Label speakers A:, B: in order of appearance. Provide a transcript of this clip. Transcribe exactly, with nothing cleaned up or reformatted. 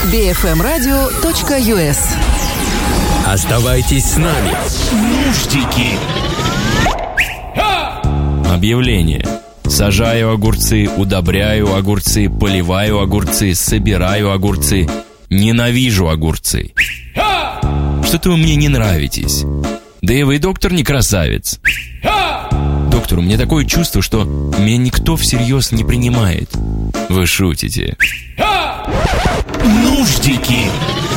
A: би эф эм радио точка ю эс.
B: Оставайтесь с нами. Нуждики. Объявление. Сажаю огурцы, удобряю огурцы, поливаю огурцы, собираю огурцы. Ненавижу огурцы. Что-то вы мне не нравитесь. Да и вы, доктор, не красавец. Доктор, у меня такое чувство, что меня никто всерьез не принимает. Вы шутите. Нуждики.